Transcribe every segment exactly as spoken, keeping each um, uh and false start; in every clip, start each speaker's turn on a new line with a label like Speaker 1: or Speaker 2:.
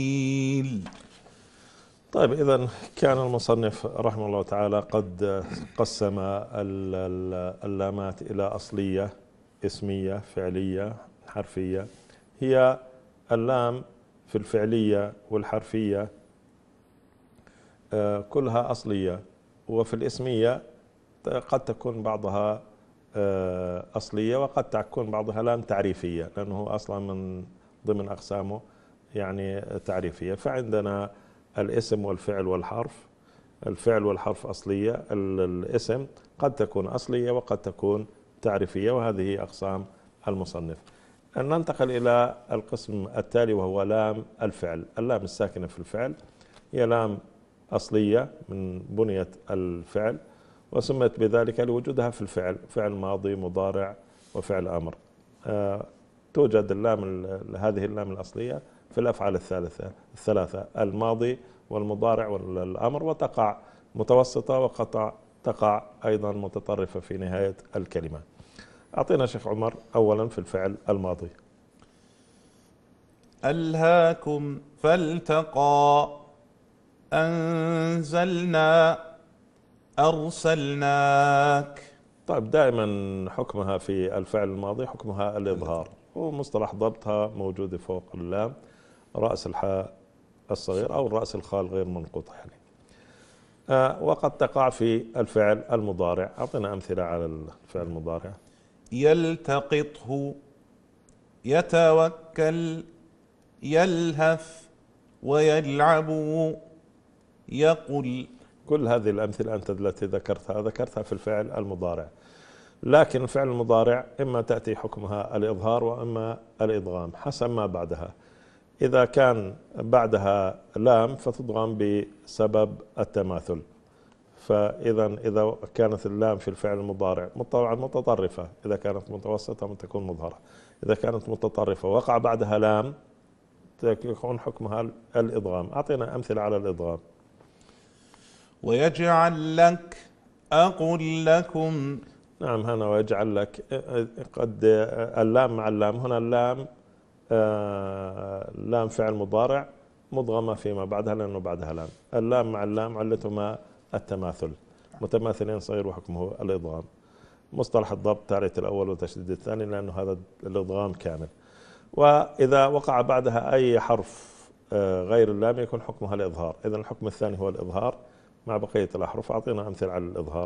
Speaker 1: طيب، إذا كان المصنف رحمه الله تعالى قد قسم اللامات إلى أصلية، اسمية، فعلية، حرفية. هي اللام في الفعلية والحرفية كلها أصلية، وفي الاسمية قد تكون بعضها أصلية وقد تكون بعضها لام تعريفية، لأنه أصلا من ضمن أقسامه يعني تعريفية. فعندنا الاسم والفعل والحرف. الفعل والحرف أصلية، الاسم قد تكون أصلية وقد تكون تعريفية، وهذه أقسام المصنف. ننتقل إلى القسم التالي وهو لام الفعل. اللام الساكنة في الفعل هي لام أصلية من بنية الفعل، وسميت بذلك لوجودها في الفعل، فعل ماضي، مضارع، وفعل أمر. آه توجد اللام هذه اللام الأصلية في الأفعال الثالثة الثلاثة، الماضي والمضارع والأمر، وتقع متوسطة وقطع تقع أيضا متطرفة في نهاية الكلمة. أعطينا شيخ عمر أولا في الفعل الماضي.
Speaker 2: ألهاكم فالتقى، أنزلنا، أرسلناك.
Speaker 1: طيب، دائما حكمها في الفعل الماضي حكمها الإظهار، ومصطلح ضبطها موجود فوق اللام، رأس الحاء الصغير أو الرأس الخاء الغير منقوط يعني. آه وقد تقع في الفعل المضارع. أعطنا أمثلة على الفعل المضارع.
Speaker 2: يلتقطه، يتوكل، يلهث، ويلعب، يقل.
Speaker 1: كل هذه الأمثلة أنت التي ذكرتها ذكرتها في الفعل المضارع، لكن الفعل المضارع إما تأتي حكمها الإظهار وإما الإدغام حسب ما بعدها. إذا كان بعدها لام فتدغم بسبب التماثل. فإذا إذا كانت اللام في الفعل المضارع طبعا متطرفة، إذا كانت متوسطة تكون مظهرة. إذا كانت متطرفة وقع بعدها لام يكون حكمها الإدغام. أعطينا أمثلة على الإدغام.
Speaker 2: ويجعل لك، أقل لكم.
Speaker 1: نعم، هنا ويجعل لك، قد اللام مع اللام. هنا اللام آه لام فعل مضارع مضغمة فيما بعدها لأنه بعدها لام. اللام مع اللام علتهما التماثل، متماثلين صغير وحكمه الإضغام. مصطلح الضبط تعرية الأول وتشديد الثاني، لأنه هذا الإضغام كامل. وإذا وقع بعدها أي حرف آه غير اللام يكون حكمها الإظهار. إذن الحكم الثاني هو الإظهار مع بقية الأحرف. أعطينا أمثلة على الإظهار.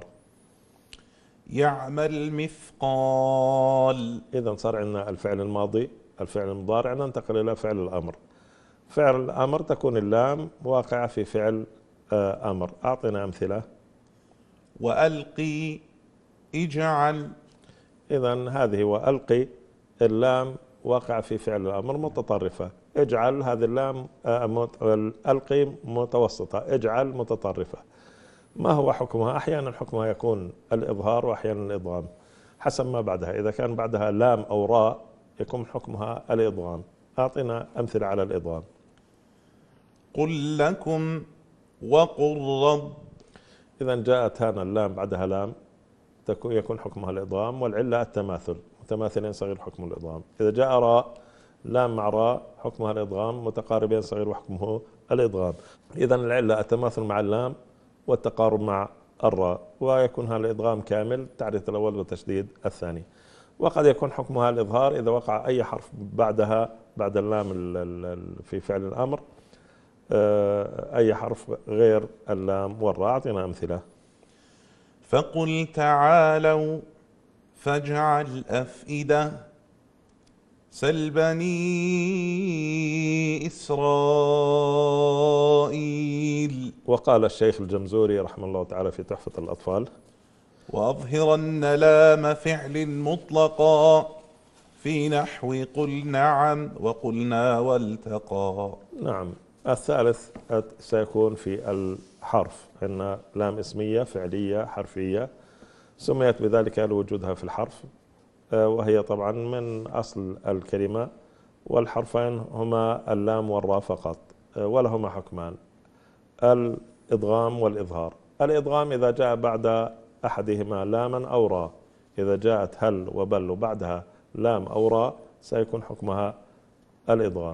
Speaker 2: يعمل مثقال.
Speaker 1: إذا صار عندنا الفعل الماضي، الفعل المضارع، ننتقل إلى فعل الأمر. فعل الأمر تكون اللام واقعة في فعل أمر. أعطنا أمثلة.
Speaker 2: وألقي، اجعل.
Speaker 1: إذا هذه وألقي اللام واقعة في فعل الأمر متطرفة. اجعل هذه اللام ألقي متوسطة، اجعل متطرفة. ما هو حكمها؟ أحيانا حكمها يكون الإظهار وأحيانا الإضغام حسب ما بعدها. إذا كان بعدها لام أو راء يكون حكمها الإضغام. أعطنا أمثلة على الإضغام.
Speaker 2: قل لكم، وقل رب.
Speaker 1: إذا جاءت هنا اللام بعدها لام يكون حكمها الإضغام، والعلة التماثل، متماثلين صغير حكم الإضغام. إذا جاء راء، لام مع راء حكمها الإضغام، متقاربين صغير وحكمه الإضغام. إذا العلة التماثل مع اللام والتقارب مع الراء، ويكون هذا الإدغام كامل تعرية الأول وتشديد الثاني. وقد يكون حكمها الإظهار إذا وقع أي حرف بعدها بعد اللام في فعل الأمر أي حرف غير اللام والراء. أعطينا أمثلة.
Speaker 2: فقل تعالوا، فاجعل أفئدة، سل بني إسرائيل.
Speaker 1: وقال الشيخ الجمزوري رحمه الله تعالى في تحفة الأطفال:
Speaker 2: وأظهرن لام فعل مطلقا في نحو قل نعم وقلنا والتقى.
Speaker 1: نعم. الثالث سيكون في الحرف، إن لام اسمية فعلية حرفية سميت بذلك لوجودها في الحرف، وهي طبعا من أصل الكلمة، والحرفين هما اللام والراء فقط، ولهما حكمان: الإدغام والإظهار. الإدغام إذا جاء بعد أحدهما لاما أو راء. إذا جاءت هل وبل وبعدها لام أو راء سيكون حكمها الإدغام.